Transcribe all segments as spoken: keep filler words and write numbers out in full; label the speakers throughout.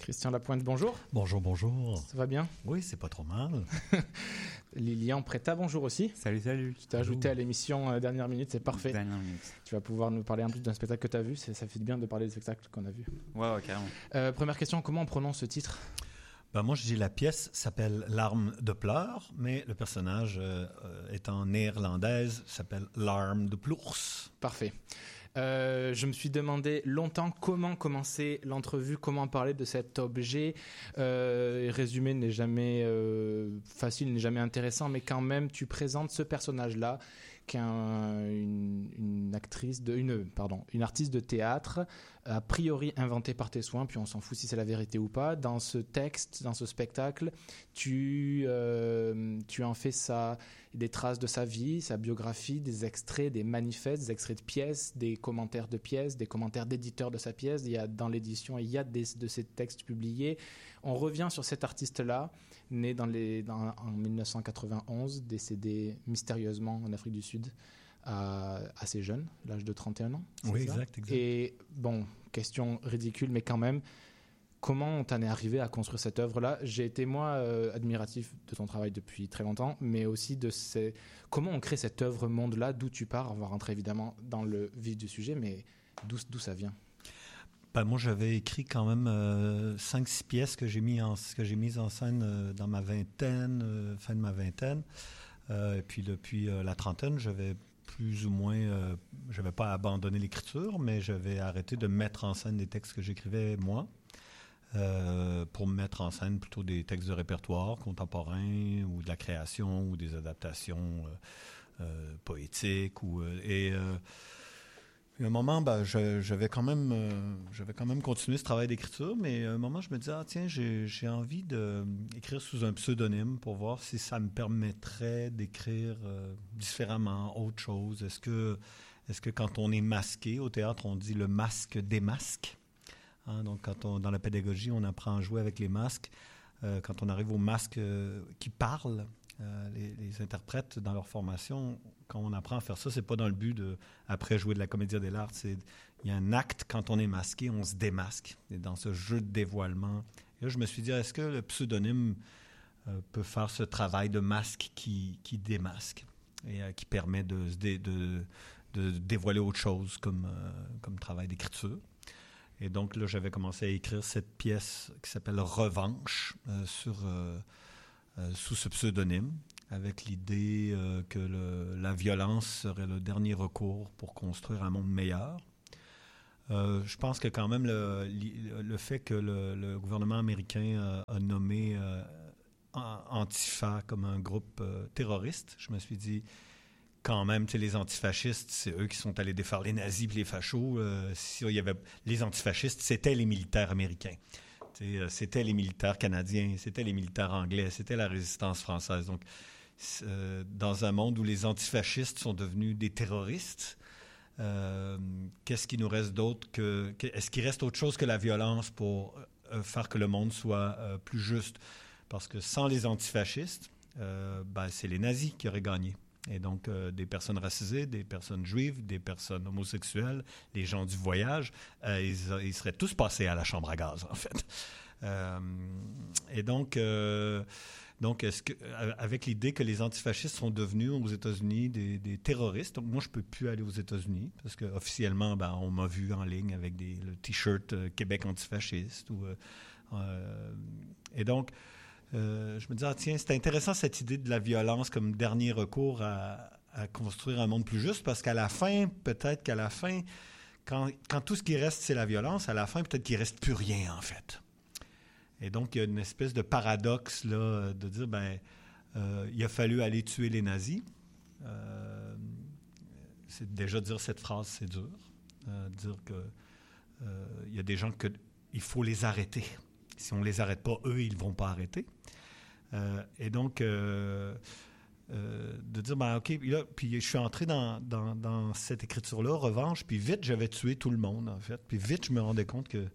Speaker 1: Christian Lapointe, bonjour.
Speaker 2: Bonjour, bonjour.
Speaker 1: Ça va bien?
Speaker 2: Oui, c'est pas trop mal.
Speaker 1: Lilian Preta, bonjour aussi.
Speaker 3: Salut, salut.
Speaker 1: Tu t'es ajouté à l'émission euh, Dernière Minute, c'est parfait.
Speaker 3: Dernière minute.
Speaker 1: Tu vas pouvoir nous parler un peu d'un spectacle que tu as vu. C'est, ça fait du bien de parler des spectacles qu'on a vus.
Speaker 3: Ouais, ouais, carrément.
Speaker 1: Euh, première question, comment on prononce ce titre?
Speaker 2: Ben moi, je dis la pièce s'appelle Larmes de pleurs, mais le personnage euh, étant néerlandaise s'appelle Larmes de plours.
Speaker 1: Parfait. Euh, je me suis demandé longtemps comment commencer l'entrevue, comment parler de cet objet. Euh, résumé n'est jamais euh, facile, n'est jamais intéressant, mais quand même, tu présentes ce personnage-là, qui est un, une, une actrice de, une, pardon, une artiste de théâtre, a priori inventée par tes soins, puis on s'en fout si c'est la vérité ou pas. Dans ce texte, dans ce spectacle, tu, euh, tu en fais ça, des traces de sa vie, sa biographie, des extraits, des manifestes, des extraits de pièces, des commentaires de pièces, des commentaires d'éditeurs de sa pièce. Il y a dans l'édition, il y a des, de ces textes publiés. On revient sur cet artiste-là, né dans les, dans, en dix-neuf cent quatre-vingt-onze, décédé mystérieusement en Afrique du Sud, à, assez jeune, l'âge de trente et un ans.
Speaker 2: Oui, exact, exact.
Speaker 1: Et bon, question ridicule, mais quand même, comment on t'en est arrivé à construire cette œuvre-là? J'ai été, moi, euh, admiratif de ton travail depuis très longtemps, mais aussi de ces... comment on crée cette œuvre-monde-là, d'où tu pars. On va rentrer évidemment dans le vif du sujet, mais d'où, d'où ça vient?
Speaker 2: Ben moi, j'avais écrit quand même euh, cinq six pièces que j'ai, mis en, que j'ai mises en scène euh, dans ma vingtaine, euh, fin de ma vingtaine. Euh, et puis depuis euh, la trentaine, j'avais plus ou moins... Euh, j'avais pas abandonné l'écriture, mais j'avais arrêté de mettre en scène des textes que j'écrivais moi. Euh, pour mettre en scène plutôt des textes de répertoire contemporains ou de la création ou des adaptations euh, euh, poétiques. Ou, euh, et euh, à un moment, ben, je, j'avais, quand même, euh, j'avais quand même continué ce travail d'écriture, mais à un moment, je me disais, ah, tiens, j'ai, j'ai envie d'écrire sous un pseudonyme pour voir si ça me permettrait d'écrire euh, différemment, autre chose. Est-ce que, est-ce que quand on est masqué, au théâtre, on dit le masque démasque? Hein, donc, quand on, dans la pédagogie, on apprend à jouer avec les masques. Euh, quand on arrive aux masques euh, qui parlent, euh, les, les interprètes dans leur formation, quand on apprend à faire ça, c'est pas dans le but de, après jouer de la comédie dell'arte, c'est il y a un acte, quand on est masqué, on se démasque. Et dans ce jeu de dévoilement, et là, je me suis dit, est-ce que le pseudonyme euh, peut faire ce travail de masque qui, qui démasque et euh, qui permet de, de, de, de dévoiler autre chose comme, euh, comme travail d'écriture? Et donc, là, j'avais commencé à écrire cette pièce qui s'appelle « Revanche euh, » sur, euh, euh, sous ce pseudonyme, avec l'idée euh, que le, la violence serait le dernier recours pour construire un monde meilleur. Euh, je pense que quand même, le, le fait que le, le gouvernement américain euh, a nommé euh, Antifa comme un groupe euh, terroriste, je me suis dit... Quand même, tu sais, les antifascistes, c'est eux qui sont allés défaire les nazis et les fachos. Euh, si il y avait les antifascistes, c'était les militaires américains. Tu sais, c'était les militaires canadiens, c'était les militaires anglais, c'était la résistance française. Donc, euh, dans un monde où les antifascistes sont devenus des terroristes, euh, qu'est-ce qui nous reste d'autre que, que... Est-ce qu'il reste autre chose que la violence pour euh, faire que le monde soit euh, plus juste? Parce que sans les antifascistes, euh, ben, c'est les nazis qui auraient gagné. Et donc, euh, des personnes racisées, des personnes juives, des personnes homosexuelles, les gens du voyage, euh, ils, ils seraient tous passés à la chambre à gaz, en fait. Euh, et donc, euh, donc est-ce que, avec l'idée que les antifascistes sont devenus aux États-Unis des, des terroristes, donc moi, je ne peux plus aller aux États-Unis parce qu'officiellement, ben, on m'a vu en ligne avec des, le T-shirt euh, Québec antifasciste. Ou, euh, euh, et donc... Euh, je me disais, ah, tiens, c'est intéressant cette idée de la violence comme dernier recours à, à construire un monde plus juste, parce qu'à la fin, peut-être qu'à la fin, quand, quand tout ce qui reste, c'est la violence, à la fin, peut-être qu'il ne reste plus rien, en fait. Et donc, il y a une espèce de paradoxe, là, de dire, ben, euh, il a fallu aller tuer les nazis. Euh, c'est déjà dire cette phrase, c'est dur. Euh, dire que euh, il y a des gens que il faut les arrêter. Si on ne les arrête pas, eux, ils ne vont pas arrêter. Euh, et donc, euh, euh, de dire, ben, OK, puis, là, puis je suis entré dans, dans, dans cette écriture-là, revanche, puis vite, j'avais tué tout le monde, en fait. Puis vite, je me rendais compte que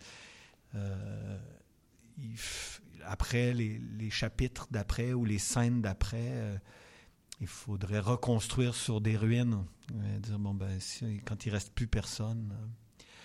Speaker 2: euh, il, après, les, les chapitres d'après ou les scènes d'après, euh, il faudrait reconstruire sur des ruines. Euh, dire, bon, ben, si, quand il ne reste plus personne... Euh,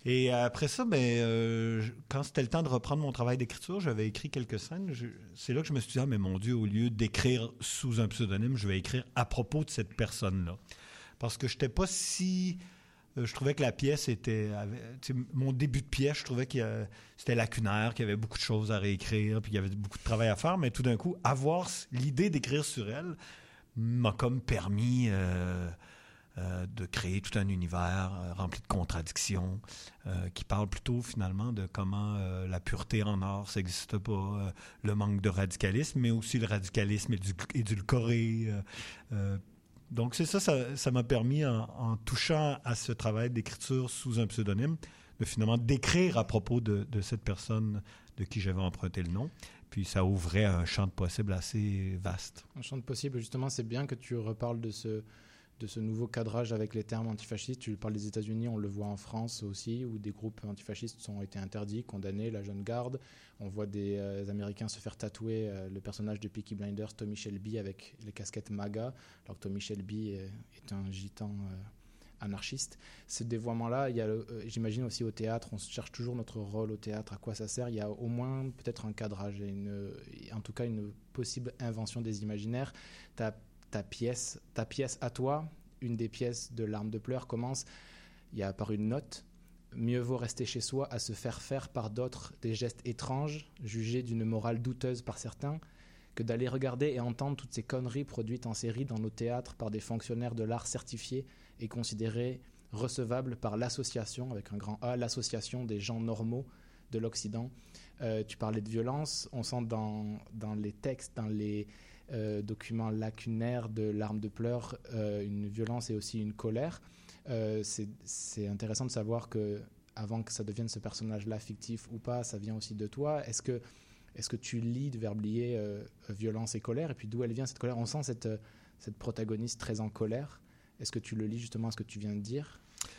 Speaker 2: Et après ça, ben, euh, quand c'était le temps de reprendre mon travail d'écriture, j'avais écrit quelques scènes. Je, c'est là que je me suis dit, ah, mais mon Dieu, au lieu d'écrire sous un pseudonyme, je vais écrire à propos de cette personne-là. Parce que je n'étais pas si... Euh, je trouvais que la pièce était... Avait, mon début de pièce, je trouvais que euh, c'était lacunaire, qu'il y avait beaucoup de choses à réécrire, puis qu'il y avait beaucoup de travail à faire. Mais tout d'un coup, avoir l'idée d'écrire sur elle m'a comme permis... Euh, Euh, de créer tout un univers euh, rempli de contradictions, euh, qui parle plutôt finalement de comment euh, la pureté en art, ça n'existe pas, euh, le manque de radicalisme, mais aussi le radicalisme édu- édulcoré. Euh, euh, donc c'est ça, ça, ça m'a permis, en, en touchant à ce travail d'écriture sous un pseudonyme, de finalement d'écrire à propos de, de cette personne de qui j'avais emprunté le nom. Puis ça ouvrait un champ de possibles assez vaste.
Speaker 1: Un champ de possibles, justement, c'est bien que tu reparles de ce... de ce nouveau cadrage avec les termes antifascistes. Tu parles des États-Unis, on le voit en France aussi, où des groupes antifascistes ont été interdits, condamnés, la jeune garde. On voit des euh, Américains se faire tatouer euh, le personnage de Peaky Blinders, Tommy Shelby, avec les casquettes MAGA, alors que Tommy Shelby est, est un gitan euh, anarchiste. Ce dévoiement-là, il y a, euh, j'imagine aussi au théâtre, on cherche toujours notre rôle au théâtre, à quoi ça sert. Il y a au moins peut-être un cadrage, et une, en tout cas une possible invention des imaginaires. Tu as Ta pièce, ta pièce à toi, une des pièces de Larmes de pleurs commence, il y a apparu une note, mieux vaut rester chez soi à se faire faire par d'autres des gestes étranges, jugés d'une morale douteuse par certains, que d'aller regarder et entendre toutes ces conneries produites en série dans nos théâtres par des fonctionnaires de l'art certifiés et considérés recevables par l'association, avec un grand A, l'association des gens normaux de l'Occident. Euh, tu parlais de violence, on sent dans, dans les textes, dans les... Euh, document lacunaire de Larmes de pleurs, euh, une violence et aussi une colère. Euh, c'est, c'est intéressant de savoir que avant que ça devienne ce personnage-là fictif ou pas, ça vient aussi de toi. Est-ce que, est-ce que tu lis de Verblier euh, violence et colère, et puis d'où elle vient cette colère? On sent cette, cette protagoniste très en colère. Est-ce que tu le lis justement à ce que tu viens de dire?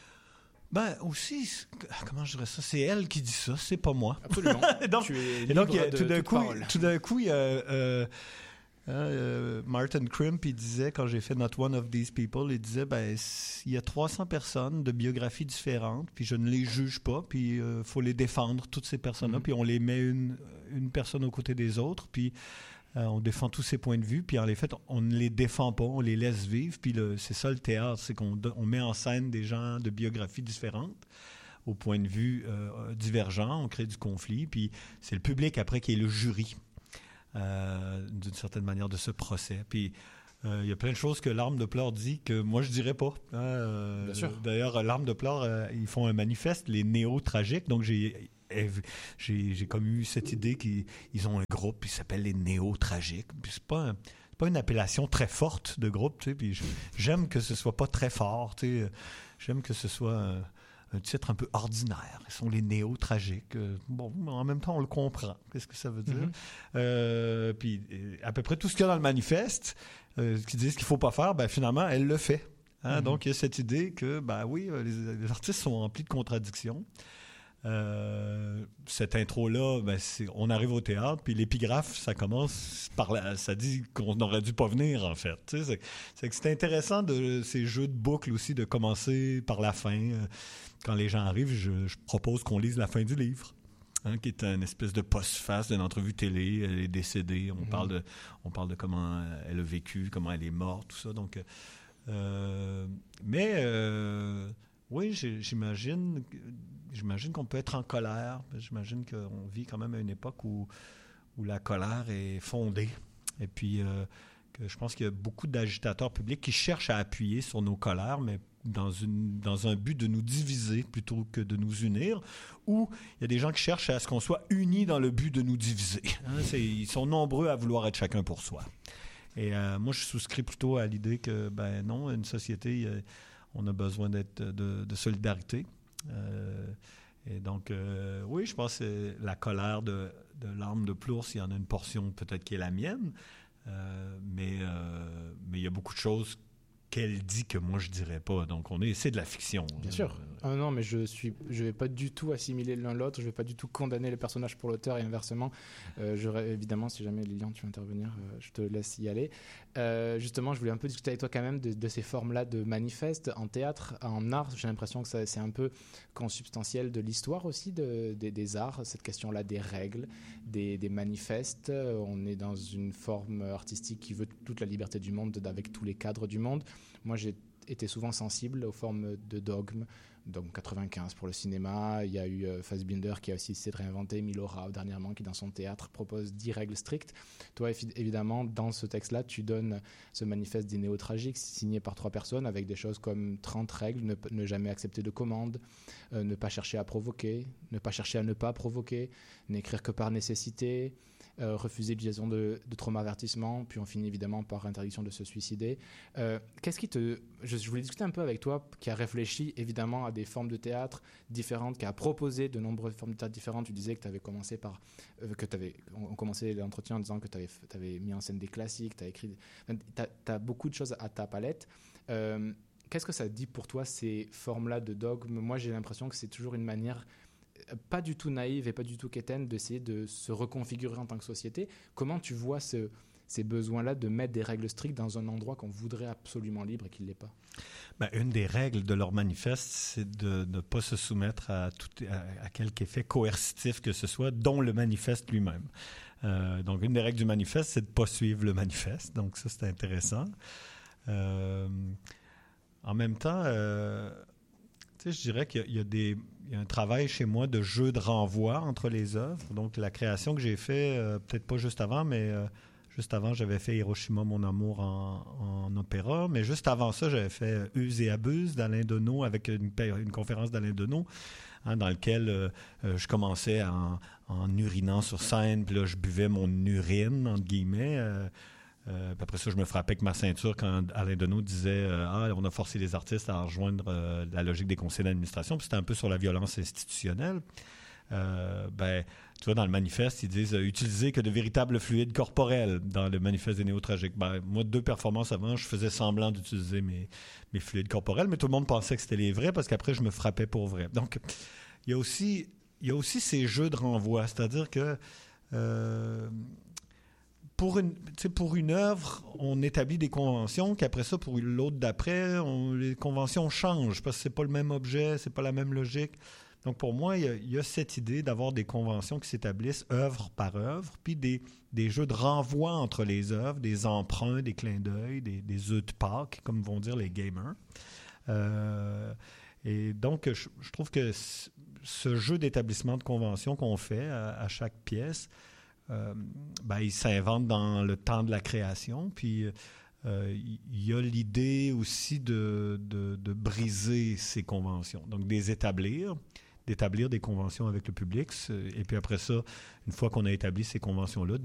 Speaker 2: Ben aussi, comment je dirais ça? C'est elle qui dit ça, c'est pas moi.
Speaker 1: Absolument.
Speaker 2: donc,
Speaker 1: tu es libre
Speaker 2: et donc,
Speaker 1: de
Speaker 2: tout d'un
Speaker 1: toute
Speaker 2: coup,
Speaker 1: parole.
Speaker 2: tout d'un coup, il y a... Euh, Hein, euh, Martin Crimp, il disait, quand j'ai fait Not One of These People, il disait, ben, il y a trois cents personnes de biographies différentes, puis je ne les juge pas, puis il euh, faut les défendre, toutes ces personnes-là, mm-hmm. puis on les met une, une personne aux côtés des autres, puis euh, on défend tous ces points de vue, puis en fait, on ne les défend pas, on les laisse vivre, puis le, c'est ça le théâtre, c'est qu'on on met en scène des gens de biographies différentes, au point de vue euh, divergent, on crée du conflit, puis c'est le public après qui est le jury. Euh, d'une certaine manière de ce procès. Puis il euh, y a plein de choses que Larmes de pleurs dit que moi je dirais pas. Hein, euh,
Speaker 1: Bien sûr.
Speaker 2: D'ailleurs, Larmes de pleurs, euh, ils font un manifeste, les néo-tragiques. Donc j'ai, j'ai, j'ai comme eu cette idée qu'ils ils ont un groupe qui s'appelle les néo-tragiques. Puis c'est pas un, c'est pas une appellation très forte de groupe, tu sais. Puis j'aime que ce soit pas très fort, tu sais. J'aime que ce soit un, un titre un peu ordinaire. Ils sont les néo-tragiques. Euh, bon, mais en même temps, on le comprend. Qu'est-ce que ça veut dire? Mm-hmm. Euh, puis, à peu près tout ce qu'il y a dans le manifeste, euh, qui disent qu'il ne faut pas faire, ben, finalement, elle le fait. Hein? Mm-hmm. Donc, il y a cette idée que, ben oui, les, les artistes sont remplis de contradictions. Euh, cette intro-là, ben, c'est, on arrive au théâtre, puis l'épigraphe, ça commence par la, ça dit qu'on n'aurait dû pas venir, en fait. Tu sais, c'est, c'est que c'est intéressant de ces jeux de boucle aussi, de commencer par la fin. Euh, quand les gens arrivent, je, je propose qu'on lise la fin du livre, hein, qui est une espèce de post-face d'une entrevue télé. Elle est décédée, on, mmh. parle de, on parle de comment elle a vécu, comment elle est morte, tout ça. Donc, euh, mais... Euh, oui, j'imagine, j'imagine qu'on peut être en colère. J'imagine qu'on vit quand même à une époque où, où la colère est fondée. Et puis, euh, que je pense qu'il y a beaucoup d'agitateurs publics qui cherchent à appuyer sur nos colères, mais dans, une, dans un but de nous diviser plutôt que de nous unir. Ou il y a des gens qui cherchent à ce qu'on soit unis dans le but de nous diviser. Hein, c'est, ils sont nombreux à vouloir être chacun pour soi. Et euh, moi, je souscris plutôt à l'idée que, ben non, une société... Euh, on a besoin d'être de, de solidarité. Euh, et donc, euh, oui, je pense que la colère de, de Larmes de pleurs, il y en a une portion peut-être qui est la mienne, euh, mais, euh, mais il y a beaucoup de choses qu'elle dit que moi je dirais pas. Donc on est, c'est de la fiction.
Speaker 1: Bien sûr. Ah non, mais je suis, je vais pas du tout assimiler l'un l'autre. Je vais pas du tout condamner les personnages pour l'auteur et inversement. Euh, j'aurais évidemment, si jamais Lilian tu veux intervenir, euh, je te laisse y aller. Euh, justement, je voulais un peu discuter avec toi quand même de, de ces formes-là de manifestes en théâtre, en art. J'ai l'impression que ça, c'est un peu consubstantiel de l'histoire aussi de, de, des arts. Cette question-là des règles, des, des manifestes. On est dans une forme artistique qui veut toute la liberté du monde, avec tous les cadres du monde. Moi, j'ai été souvent sensible aux formes de dogmes. Donc quatre-vingt-quinze pour le cinéma, il y a eu euh, Fassbinder qui a aussi essayé de réinventer, Milo Rau dernièrement qui dans son théâtre propose dix règles strictes. Toi évidemment dans ce texte-là tu donnes ce manifeste des néo-tragiques signé par trois personnes avec des choses comme trente règles, ne, ne jamais accepter de commande, euh, ne pas chercher à provoquer, ne pas chercher à ne pas provoquer, n'écrire que par nécessité, Euh, refuser l'utilisation de, de traumavertissement, puis on finit évidemment par interdiction de se suicider. Euh, qu'est-ce qui te... Je, je voulais discuter un peu avec toi, qui a réfléchi évidemment à des formes de théâtre différentes, qui a proposé de nombreuses formes de théâtre différentes. Tu disais que tu avais commencé par... Euh, que t'avais, on, on commençait l'entretien en disant que tu avais mis en scène des classiques, tu as écrit... Tu as beaucoup de choses à ta palette. Euh, qu'est-ce que ça dit pour toi, ces formes-là de dogme? Moi, j'ai l'impression que c'est toujours une manière... pas du tout naïve et pas du tout quétaine d'essayer de se reconfigurer en tant que société. Comment tu vois ce, ces besoins-là de mettre des règles strictes dans un endroit qu'on voudrait absolument libre et qui ne l'est pas?
Speaker 2: Ben, une des règles de leur manifeste, c'est de ne pas se soumettre à, tout, à, à quelque effet coercitif que ce soit, dont le manifeste lui-même. Euh, donc, une des règles du manifeste, c'est de ne pas suivre le manifeste. Donc, ça, c'est intéressant. Euh, en même temps... Euh, Tu sais, je dirais qu'il y a, il y a des, il y a un travail chez moi de jeu de renvoi entre les œuvres. Donc, la création que j'ai faite, euh, peut-être pas juste avant, mais euh, juste avant, j'avais fait Hiroshima, mon amour en, en opéra. Mais juste avant ça, j'avais fait Use et Abuse d'Alain Deneau avec une, une conférence d'Alain Deneau, hein, dans laquelle euh, je commençais en, en urinant sur scène, puis là, je buvais mon urine, entre guillemets. Euh, Euh, puis après ça, je me frappais avec ma ceinture quand Alain Deneau disait euh, « Ah, on a forcé les artistes à rejoindre euh, la logique des conseils d'administration. » Puis c'était un peu sur la violence institutionnelle. Euh, ben, tu vois, dans le manifeste, ils disent euh, « Utiliser que de véritables fluides corporels » dans le manifeste des néo-tragiques. Ben, moi, deux performances avant, je faisais semblant d'utiliser mes, mes fluides corporels, mais tout le monde pensait que c'était les vrais parce qu'après, je me frappais pour vrai. Donc, il y a aussi, il y a aussi ces jeux de renvoi, c'est-à-dire que... Euh, Pour une, pour une œuvre, on établit des conventions, qu'après ça, pour l'autre d'après, on, les conventions changent parce que c'est pas le même objet, c'est pas la même logique. Donc, pour moi, il y a, il y a cette idée d'avoir des conventions qui s'établissent œuvre par œuvre, puis des, des jeux de renvoi entre les œuvres, des emprunts, des clins d'œil, des, des œufs de Pâques, comme vont dire les gamers. Euh, et donc, je, je trouve que ce jeu d'établissement de conventions qu'on fait à, à chaque pièce, Euh, ben, il s'invente dans le temps de la création. Puis, euh, il y a l'idée aussi de, de, de briser ces conventions. Donc, de les établir, d'établir des conventions avec le public. Et puis après ça, une fois qu'on a établi ces conventions-là,